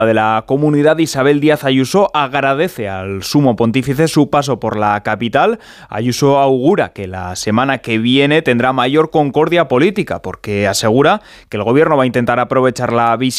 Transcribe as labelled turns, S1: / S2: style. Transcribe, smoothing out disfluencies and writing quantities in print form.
S1: de la Comunidad, Isabel Díaz Ayuso, agradece al sumo pontífice su paso por la capital. Ayuso augura que la semana que viene tendrá mayor concordia política, porque asegura que el gobierno va a intentar aprovechar la visita